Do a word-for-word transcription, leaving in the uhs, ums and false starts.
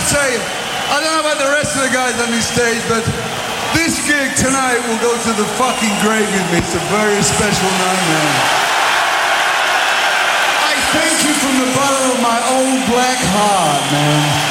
to say, I don't know about the rest of the guys on this stage, but this gig tonight will go to the fucking grave with me. It's a very special night, man. I thank you from the bottom of my old black heart, man.